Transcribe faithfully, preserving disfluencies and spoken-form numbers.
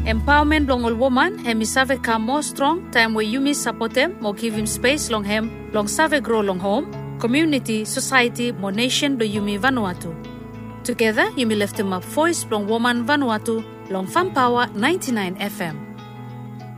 Empowerment long all woman hemi save come more strong time where you miss support them, more give him space long hem, long save grow long home, community, society, more nation do you me Vanuatu. Together, you may lift him up voice long woman Vanuatu, long Fun Power ninety-nine F M.